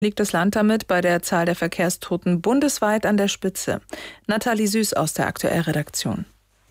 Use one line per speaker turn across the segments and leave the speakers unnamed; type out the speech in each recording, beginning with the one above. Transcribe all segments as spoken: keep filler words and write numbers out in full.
liegt das Land damit bei der Zahl der Verkehrstoten bundesweit an der Spitze. Nathalie Süß aus der Aktuell-Redaktion.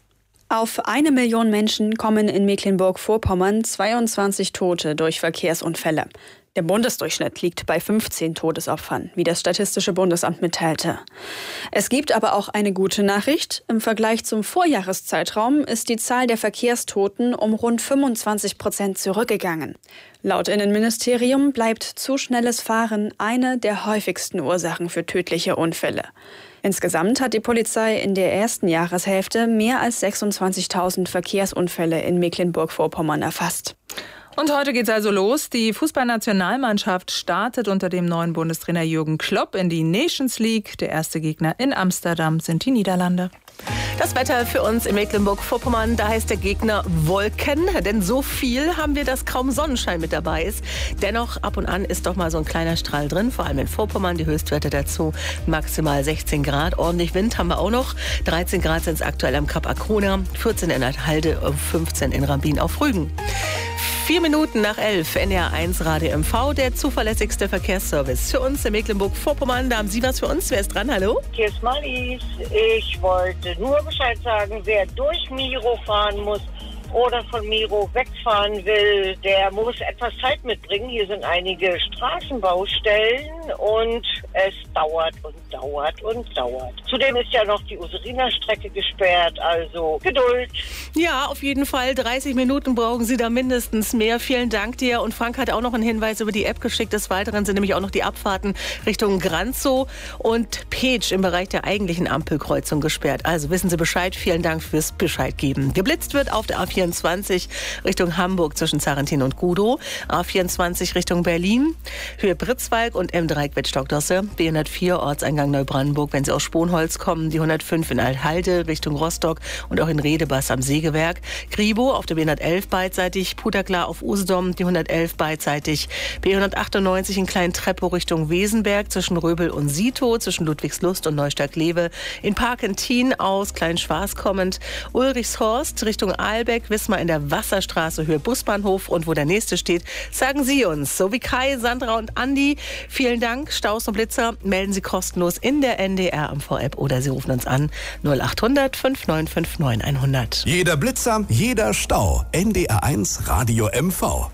Auf eine Million Menschen kommen in Mecklenburg-Vorpommern zweiundzwanzig Tote durch Verkehrsunfälle. Der Bundesdurchschnitt liegt bei fünfzehn Todesopfern, wie das Statistische Bundesamt mitteilte. Es gibt aber auch eine gute Nachricht. Im Vergleich zum Vorjahreszeitraum ist die Zahl der Verkehrstoten um rund fünfundzwanzig Prozent zurückgegangen. Laut Innenministerium bleibt zu schnelles Fahren eine der häufigsten Ursachen für tödliche Unfälle. Insgesamt hat die Polizei in der ersten Jahreshälfte mehr als sechsundzwanzigtausend Verkehrsunfälle in Mecklenburg-Vorpommern erfasst.
Und heute geht's also los. Die Fußballnationalmannschaft startet unter dem neuen Bundestrainer Jürgen Klopp in die Nations League. Der erste Gegner in Amsterdam sind die Niederlande.
Das Wetter für uns in Mecklenburg-Vorpommern, da heißt der Gegner Wolken, denn so viel haben wir, dass kaum Sonnenschein mit dabei ist. Dennoch ab und an ist doch mal so ein kleiner Strahl drin, vor allem in Vorpommern, die Höchstwerte dazu maximal sechzehn Grad. Ordentlich Wind haben wir auch noch, dreizehn Grad sind es aktuell am Kap Arkona, vierzehn in Althalde, fünfzehn in Rambin auf Rügen. Vier Minuten nach elf, N D R eins Radio M V, der zuverlässigste Verkehrsservice für uns in Mecklenburg-Vorpommern. Da haben Sie was für uns? Wer ist dran? Hallo?
Hier ist Marlies. Ich wollte nur Bescheid sagen, wer durch Miro fahren muss oder von Miro wegfahren will, der muss etwas Zeit mitbringen. Hier sind einige Straßenbaustellen und es dauert und dauert und dauert. Zudem ist ja noch die Useriner-Strecke gesperrt, also Geduld.
Ja, auf jeden Fall. dreißig Minuten brauchen Sie da mindestens mehr. Vielen Dank dir. Und Frank hat auch noch einen Hinweis über die App geschickt. Des Weiteren sind nämlich auch noch die Abfahrten Richtung Granzow und Peetsch im Bereich der eigentlichen Ampelkreuzung gesperrt. Also wissen Sie Bescheid. Vielen Dank fürs Bescheid geben. Geblitzt wird auf der A vierundzwanzig Richtung Hamburg zwischen Zarentin und Gudow. A vierundzwanzig Richtung Berlin, Höhe Britzwalk und M drei Quetstockdosse. B hundertvier Ortseingang Neubrandenburg, wenn Sie aus Sponholz kommen. Die hundertfünf in Althalde Richtung Rostock und auch in Redebass am Sägewerk. Gribo auf der B hundertelf beidseitig, Puderklar auf Usedom, die hundertelf beidseitig. B hundertachtundneunzig in Klein-Treppow Richtung Wesenberg zwischen Röbel und Sito, zwischen Ludwigslust und Neustadt-Lewe. In Parkentin aus Klein-Schwarz kommend, Ulrichshorst Richtung Ahlbeck, Wismar in der Wasserstraße, Höhe Busbahnhof. Und wo der nächste steht, sagen Sie uns. So wie Kai, Sandra und Andi. Vielen Dank. Staus und Blitzer melden Sie kostenlos in der N D R M V-App oder Sie rufen uns an null achthundert fünf neun fünf neun hundert.
Jeder Blitzer, jeder Stau. N D R eins Radio M V.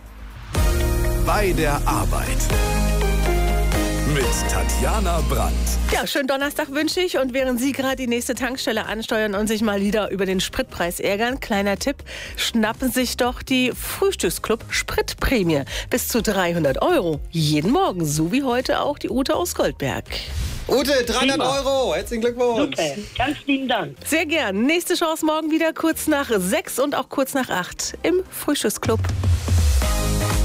Bei der Arbeit. Mit Tatjana Brandt.
Ja, schönen Donnerstag wünsche ich. Und während Sie gerade die nächste Tankstelle ansteuern und sich mal wieder über den Spritpreis ärgern, kleiner Tipp, schnappen sich doch die Frühstücksclub Spritprämie. Bis zu dreihundert Euro. Jeden Morgen, so wie heute auch die Ute aus Goldberg.
Ute, dreihundert Euro. Herzlichen Glückwunsch.
Super, ganz lieben Dank.
Sehr gern. Nächste Chance morgen wieder kurz nach sechs und auch kurz nach acht im Frühstücksclub.